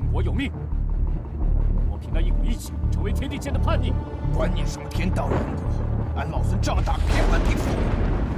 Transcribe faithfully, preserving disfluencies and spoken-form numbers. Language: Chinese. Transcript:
国有命，我凭那一股义气，成为天地间的叛逆。 管你什么天道因果，俺老孙照打偏门地府。